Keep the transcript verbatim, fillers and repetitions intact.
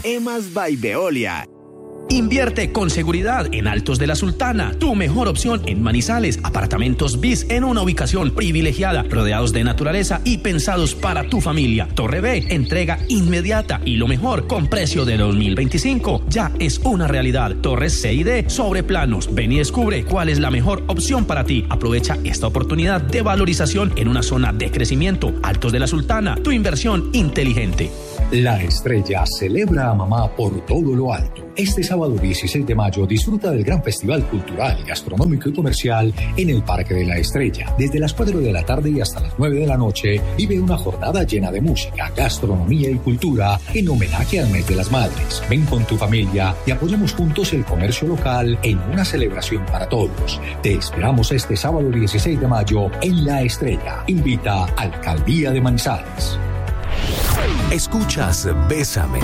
Emas by Veolia. Invierte con seguridad en Altos de la Sultana, tu mejor opción en Manizales, apartamentos bis en una ubicación privilegiada, rodeados de naturaleza y pensados para tu familia. Torre B, entrega inmediata y lo mejor con precio de dos mil veinticinco. Ya es una realidad. Torres C y D sobre planos. Ven y descubre cuál es la mejor opción para ti. Aprovecha esta oportunidad de valorización en una zona de crecimiento. Altos de la Sultana, tu inversión inteligente. La Estrella celebra a mamá por todo lo alto. Este sábado dieciséis de mayo disfruta del gran festival cultural, gastronómico y comercial en el Parque de la Estrella. Desde las cuatro de la tarde y hasta las nueve de la noche vive una jornada llena de música, gastronomía y cultura en homenaje al Mes de las Madres. Ven con tu familia y apoyemos juntos el comercio local en una celebración para todos. Te esperamos este sábado dieciséis de mayo en La Estrella. Invita Alcaldía de Manizales. Escuchas Bésame